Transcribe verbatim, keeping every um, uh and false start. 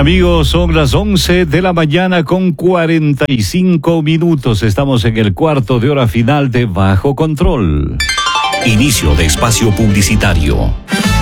Amigos, son las once de la mañana con cuarenta y cinco minutos. Estamos en el cuarto de hora final de Bajo Control. Inicio de espacio publicitario.